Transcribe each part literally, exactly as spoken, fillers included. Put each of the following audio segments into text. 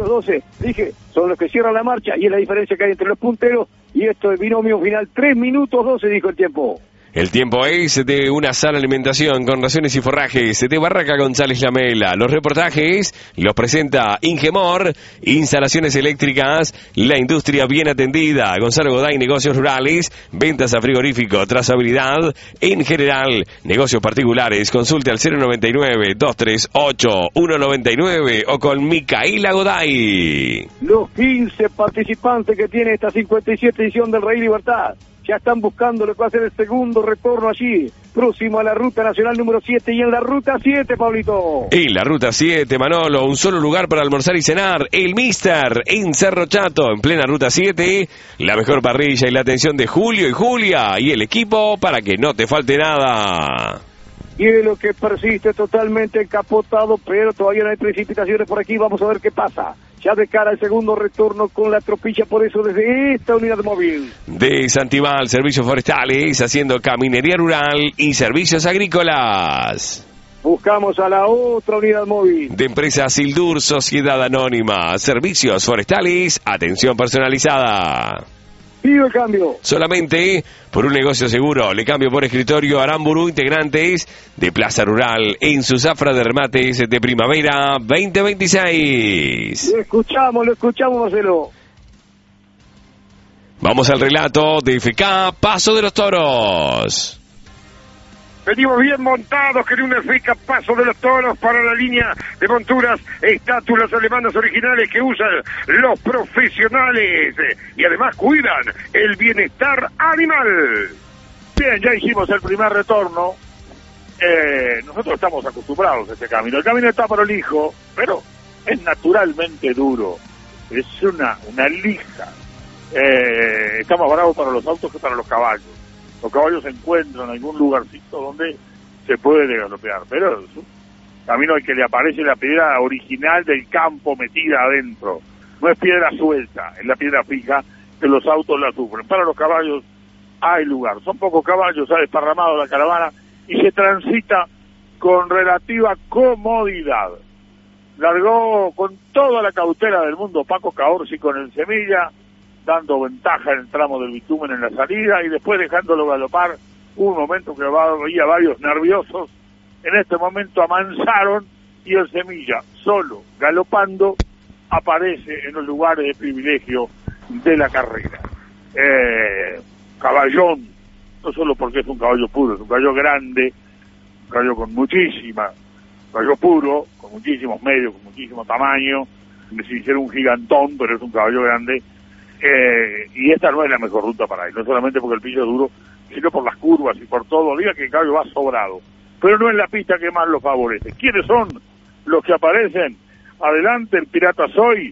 los doce, dije, son los que cierran la marcha y es la diferencia que hay entre los punteros y esto es binomio final, tres minutos doce, dijo el tiempo. El tiempo es de una sana alimentación con raciones y forrajes de Barraca González Lamela. Los reportajes los presenta Ingemor, instalaciones eléctricas, la industria bien atendida. Gonzalo Goday, negocios rurales, ventas a frigorífico, trazabilidad en general, negocios particulares. Consulte al cero noventa y nueve, dos tres ocho, uno noventa y nueve o con Micaela Goday. Los quince participantes que tiene esta cincuenta y siete edición del Rey Libertad ya están buscando lo que va a ser el segundo retorno allí, próximo a la Ruta Nacional número siete, y en la Ruta siete, Pablito. En la Ruta siete, Manolo, un solo lugar para almorzar y cenar, el Mister, en Cerro Chato, en plena Ruta siete, la mejor parrilla y la atención de Julio y Julia, y el equipo para que no te falte nada. Hielo que persiste totalmente encapotado, pero todavía no hay precipitaciones por aquí, vamos a ver qué pasa. Ya de cara al segundo retorno con la tropilla, por eso desde esta unidad móvil. De Santival, servicios forestales, haciendo caminería rural y servicios agrícolas. Buscamos a la otra unidad móvil. De empresa Sildur, Sociedad Anónima, servicios forestales, atención personalizada. Pido el cambio. Solamente por un negocio seguro. Le cambio por escritorio Aramburu, integrantes de Plaza Rural en su zafra de remates de primavera veinte veintiséis. Lo escuchamos, lo escuchamos, Marcelo. Vamos al relato de F K Paso de los Toros. Venimos bien montados, que en una fica Paso de los Toros para la línea de monturas, estátulas alemanas originales que usan los profesionales y además cuidan el bienestar animal. Bien, ya hicimos el primer retorno. Eh, nosotros estamos acostumbrados a este camino. El camino está prolijo, pero es naturalmente duro. Es una, una lija. Eh, está más bravo para los autos que para los caballos. Los caballos se encuentran en algún lugarcito donde se puede galopear, pero es un camino al que le aparece la piedra original del campo metida adentro. No es piedra suelta, es la piedra fija que los autos la sufren. Para los caballos hay lugar, son pocos caballos, ha desparramado la caravana y se transita con relativa comodidad. Largó con toda la cautela del mundo Paco Caorsi con el Semilla, dando ventaja en el tramo del bitumen en la salida y después dejándolo galopar. Un momento que había varios nerviosos, en este momento amansaron y el Semilla, solo, galopando, aparece en los lugares de privilegio de la carrera. Eh, caballón, no solo porque es un caballo puro, es un caballo grande, un caballo con muchísima, un caballo puro, con muchísimos medios, con muchísimo tamaño, si hiciera un gigantón, pero es un caballo grande. Eh, y esta no es la mejor ruta para él, no solamente porque el pillo es duro, sino por las curvas y por todo. Diga que el caballo va sobrado, pero no es la pista que más lo favorece. ¿Quiénes son los que aparecen? Adelante, el Pirata Soy,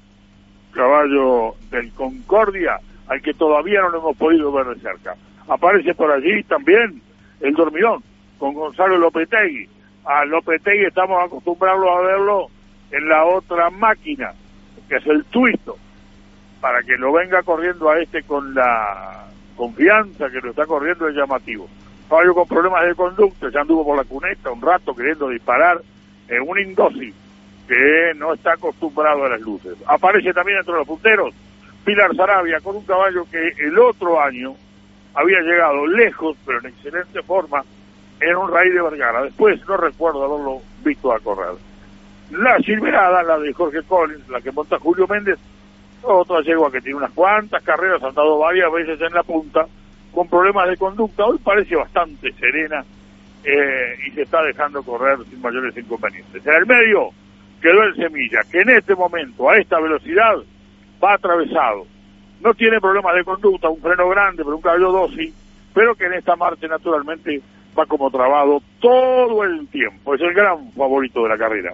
caballo del Concordia, al que todavía no lo hemos podido ver de cerca. Aparece por allí también el Dormidón, con Gonzalo Lopetegui. A Lopetegui estamos acostumbrados a verlo en la otra máquina, que es el Twisto, para que lo venga corriendo a este con la confianza que lo está corriendo es llamativo. Caballo con problemas de conducta, ya anduvo por la cuneta un rato queriendo disparar en un indócil que no está acostumbrado a las luces. Aparece también entre los punteros Pilar Sarabia con un caballo que el otro año había llegado lejos, pero en excelente forma, en un Rey de Vergara. Después no recuerdo haberlo visto a correr. La Silverada, la de Jorge Collins, la que monta Julio Méndez, otra yegua que tiene unas cuantas carreras, ha andado varias veces en la punta, con problemas de conducta. Hoy parece bastante serena eh, y se está dejando correr sin mayores inconvenientes. En el medio quedó el Semilla, que en este momento, a esta velocidad, va atravesado. No tiene problemas de conducta, un freno grande, pero un caballo dócil, pero que en esta marcha naturalmente va como trabado todo el tiempo. Es el gran favorito de la carrera.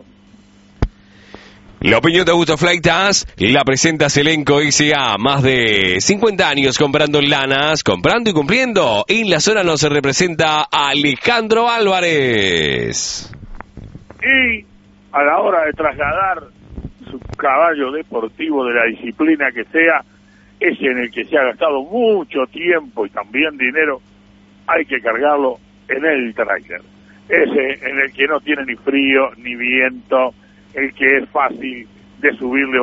La opinión de Augusto Fleitas la presenta Selenco S A Más de cincuenta años comprando lanas, comprando y cumpliendo. En la zona nos representa Alejandro Álvarez. Y a la hora de trasladar su caballo deportivo de la disciplina que sea, ese en el que se ha gastado mucho tiempo y también dinero, hay que cargarlo en el tráiler. Ese en el que no tiene ni frío ni viento, el que es fácil de subirle